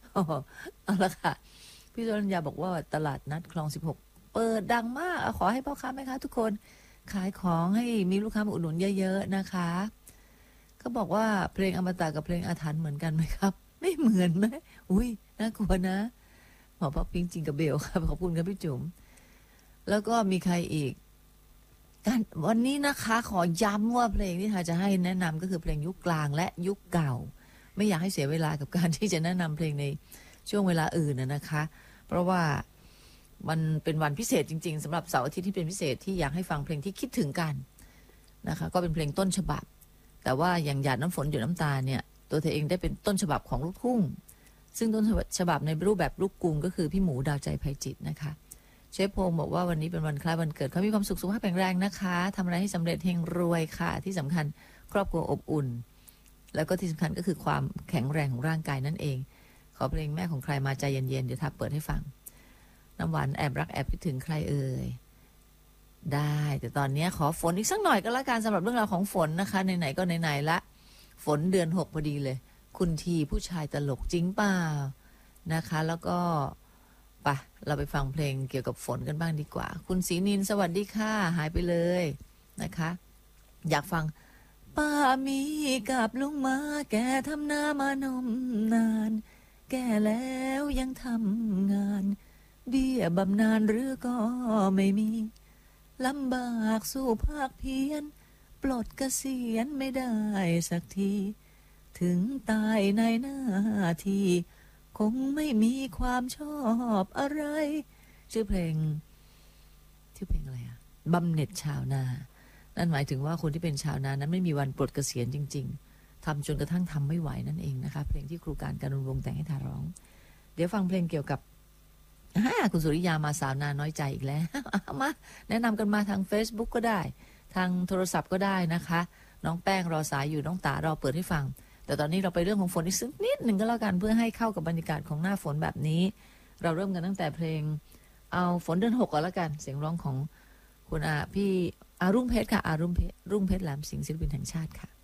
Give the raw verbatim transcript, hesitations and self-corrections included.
เอาละค่ะพี่สุรัญญาบอกว่าตลาดนัดคลองสิบหกเปิดดังมากขอให้พ่อค้าแม่ค้าทุกคนขายของให้มีลูกค้ามาอุดหนุนเยอะๆนะคะเขาบอกว่าเพลงอมตะกับเพลงอาถรรพ์เหมือนกันไหมครับไม่เหมือนไหมอุ้ยน่ากลัวนะหมอพ่อพิงจิงกับเบลครับขอบคุณครับพี่จุ๋มแล้วก็มีใครอีกการวันนี้นะคะขอย้ำว่าเพลงที่ค่ะจะให้แนะนำก็คือเพลงยุคกลางและยุคเก่าไม่อยากให้เสียเวลากับการที่จะแนะนำเพลงในช่วงเวลาอื่นนะคะเพราะว่ามันเป็นวันพิเศษจริงๆสำหรับเสาร์อาทิตย์ที่เป็นพิเศษที่อยากให้ฟังเพลงที่คิดถึงกันนะคะก็เป็นเพลงต้นฉบับแต่ว่าอย่างหยาดน้ำฝนหยดน้ำตาเนี่ยตัวเธอเองได้เป็นต้นฉบับของลูกทุ่งซึ่งต้นฉบับในรูปแบบลูกกรุงก็คือพี่หมูดาวใจไพจิตรนะคะเชฟพงศ์บอกว่าวันนี้เป็นวันคล้ายวันเกิดเขามีความสุขสุขภาพแข็งแรงนะคะทำอะไรให้สำเร็จเฮงรวยค่ะที่สำคัญครอบครัวอบอุ่นแล้วก็ที่สำคัญก็คือความแข็งแรงของร่างกายนั่นเองขอเพลงแม่ของใครมาใจเย็นๆเดี๋ยวถ้าเปิดให้ฟังน้ำหวานแอบรักแอบคิดถึงใครเอ่ยได้แต่ตอนนี้ขอฝนอีกสักหน่อยก็แล้วกันสำหรับเรื่องราวของฝนนะคะไหนๆก็ไหนๆละฝนเดือนหกพอดีเลยคุณทีผู้ชายตลกจริงเปล่านะคะแล้วก็ไปเราไปฟังเพลงเกี่ยวกับฝนกันบ้างดีกว่าคุณศรีนินสวัสดีค่ะหายไปเลยนะคะอยากฟังป้ามีกับลุงมาแกทำหน้ามานมนานแก่แล้วยังทำงานเบี้ยบำนาญหรือก็ไม่มีลำบากสู้ภาคเพียรปลดเกษียณไม่ได้สักทีถึงตายในหน้าที่คงไม่มีความชอบอะไรชื่อเพลงชื่อเพลงอะไรอะบำเหน็จชาวนานั่นหมายถึงว่าคนที่เป็นชาวนานั้นไม่มีวันปลดเกษียณจริงๆทำจนกระทั่งทำไม่ไหวนั่นเองนะคะเพลงที่ครูการการุณวงศ์แต่งให้ทาร้องเดี๋ยวฟังเพลงเกี่ยวกับคุณสุริยามาสาวนาน้อยใจอีกแล้วมาแนะนำกันมาทาง Facebook ก็ได้ทางโทรศัพท์ก็ได้นะคะน้องแป้งรอสายอยู่น้องตารอเปิดให้ฟังแต่ตอนนี้เราไปเรื่องของฝนอีกสักนิดหนึ่งก็แล้วกันเพื่อให้เข้ากับบรรยากาศของหน้าฝนแบบนี้เราเริ่มกันตั้งแต่เพลงเอาฝนเดือนหกก่อนแล้วกันเสียงร้องของคุณอาพี่อารุ่งเพชรค่ะอารุ่งเพชรรุ่งเพชรแหลมสิงห์ศิลปินแห่งชาติค่ะ